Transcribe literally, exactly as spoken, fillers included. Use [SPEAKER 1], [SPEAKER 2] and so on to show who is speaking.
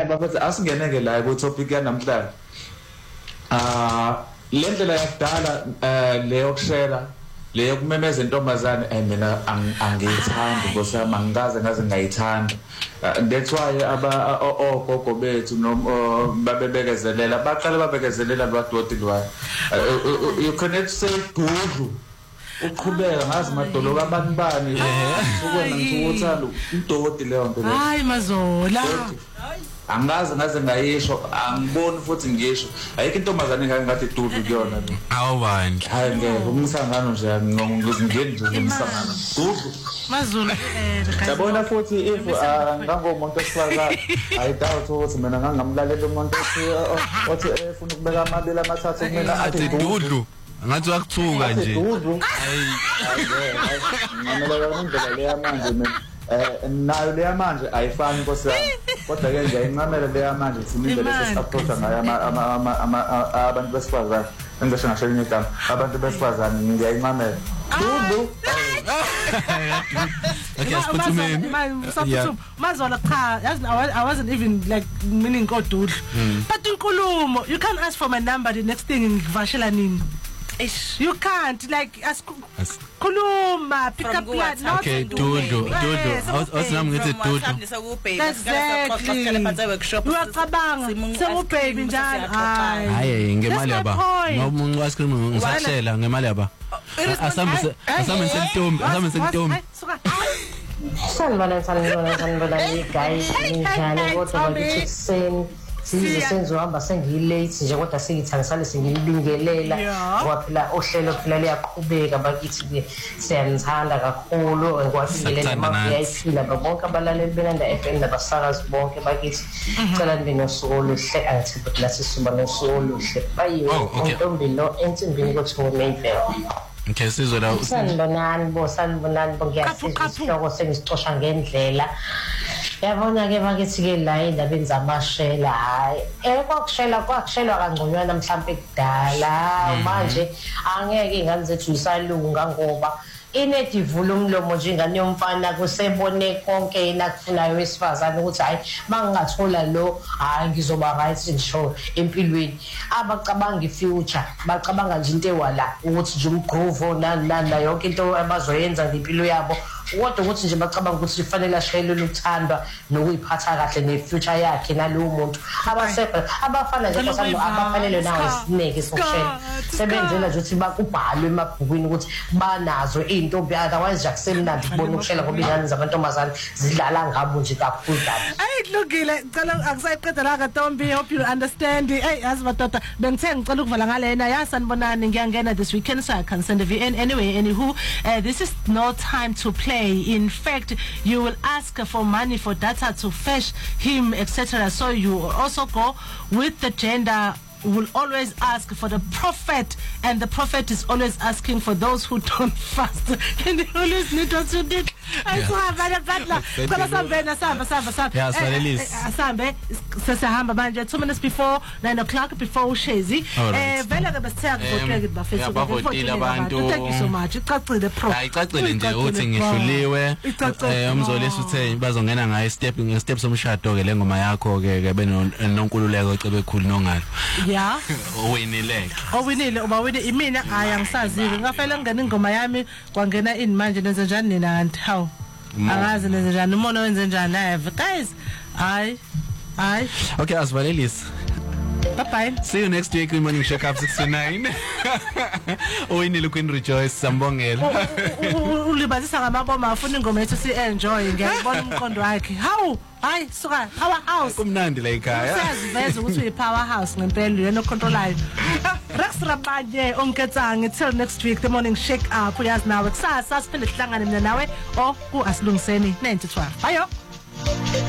[SPEAKER 1] bafethu asingeneke la ku topic yanamhlanje. Ah le ndlela yakudala le yokushela le yokumemeza intombazane mina angiyithandi ngosama ngikaze ngaze ngayithanda. That's why aba ogogo bethu no babebekezelela baqala babekezelela lwadoti lwa. You cannot say dudu uqhubeka ngazi madolo abantu bani ukona ngikuthanda udoti leyo nto leyo.
[SPEAKER 2] Hayi Mazola.
[SPEAKER 1] Angaze ngaze ngayisho angiboni futhi ngisho ayikho intombazane ngeke ngathi dudu kuyona lo.
[SPEAKER 3] Awubani?
[SPEAKER 1] Hayi ngeke umsangano nje ngizingeni nje umsangano. Dudu
[SPEAKER 2] Mazola eh
[SPEAKER 1] Sabona futhi if ngangomuntu osifazana I doubt ukuthi mina ngangamlalela umuntu othi efuna ukubeka amabili amathathu kumina
[SPEAKER 3] athi dudu ngathi wakuthuka nje.
[SPEAKER 1] Hayi ngamela indlela leya manje mina eh nayo leya manje ayifani Nkosi yami kodwa ke nje incamela leya manje simindlela sesapporta ngayo ama abantu besifazana engisho ngasho igama abantu besifazana ngiyayincamela dudu.
[SPEAKER 3] Okay, let's put him in.
[SPEAKER 2] Yeah. Mazola cha, I wasn't even like meaning go dude. But unkulumo, you can't ask for my number the next thing ngivashela nini. You can't like ask kuluma pick up blood not
[SPEAKER 3] okay dudu dudu awusinami ngithi dudu
[SPEAKER 2] exactly uyacabanga sengubaby njalo
[SPEAKER 3] hayi ngemali yaba ngoba umuntu waskrimu ngisashela ngemali yaba asambe asambe sentombi asambe sentombi
[SPEAKER 4] sanibona sanibona sanibona guys njani kodwa bakithi sen size senzohamba sengilate nje kodwa sengithangisale sengilibingelela ngoba phela ohlelo phela liyaqhubeka bakithi ke siyanithanda kakhulu ngwabingelela ama-VIP laba bonke abalaleli benanda F M nabasakazi bonke bakithi cela nibe nosuku oluhle angithemba ukuthi lasisuba nosuku oluhle bayiwe untombi lo ensimbini kothi nguMayfair.
[SPEAKER 3] Okay sizwe la
[SPEAKER 4] sanibonani bo sanibonani bo ngiyasizwa isihloko sengisicosha ngendlela. Yabona ke bakithi ke la indabeni zamashela hayi eh kwakushela kwakushelwa kangconywana mhlambe kudala manje angeke ingane zethu isalunga ngoba inedivula umlomo njengane yomfana kusebone konke yena kufunayo wesifazane ukuthi hayi mangingathola lo hayi ngizoba right ngisho empilweni abacabanga ifuture bacabanga nje into ewala ukuthi nje umgroove nani nani yonke into abazoyenza ngempilo yabo kodwa ukuthi nje bacabanga ukuthi kufanele ashayelele uthandwa nokuyiphatha kahle nefuture yakhe nalowo muntu abasekho abafana nje kwasani abafanele nawo isineke sokushela sebenzela nje ukuthi bakubhalwe emabhukwini ukuthi banazo intombi otherwise nje kusemnandi kubona ukushela ngoba ingane zabantombazane zidlala ngabo nje kakhulu kabi.
[SPEAKER 2] Ayilungile ngicela akusayiqeda la kaTombi hope you understand. Hey yazi batata bengithe ngicela ukuvala ngalena yasanibonani ngiyangena this weekend so I can send a V N anyway anywho uh, this is no time to play. In fact, you will ask for money for data to fetch him, et cetera. So you also go with the gender. Will always ask for the prophet, and the prophet is always asking for those who don't fast. And they always need what you did. I saw a bad butler. Samba, samba, samba, samba.
[SPEAKER 3] Yes, well, it is.
[SPEAKER 2] Samba, Samba manager. Two minutes before nine o'clock, before Shezi. Eh, vela ke besithatha ngokuqheka bafethu. Thank you so much. Icacile prophet.
[SPEAKER 3] Hayi icacile nje uthi ngihluliwe. Eh umzolisa uthe bazongena ngayo step step somshado ke lengoma yakho ke ke benonkululeko cebe ekhulu nongalo.
[SPEAKER 2] Yeah.
[SPEAKER 3] Owinile.
[SPEAKER 2] Owinile uba wini imina ayangisazile. Ngafela ngene ingoma yami kwangena in manje nenze njani nina anti how. Angazi nenze njani umono wenze njani live. Guys, I I
[SPEAKER 3] Okay, asivalelis.
[SPEAKER 2] Bye bye.
[SPEAKER 3] See you next week in Morning Shake Up six to nine. Owinile Queen Rejoice Sambongela.
[SPEAKER 2] Ulibazisa ngamaboma afuna ingoma yethu si enjoy ngiyabona umqondo wakhe. How? Hayi suka powerhouse.
[SPEAKER 3] Kumnandi la ekhaya.
[SPEAKER 2] Siyaziveza ukuthi uyi powerhouse ngempela yena ocontrolayo. Rex Rabanye onketsange till next week the Morning Shake Up uyazi nawe kusasa siphinde sihlangane mina nawe o ku asilungiseni nine to twelve. Bye yo.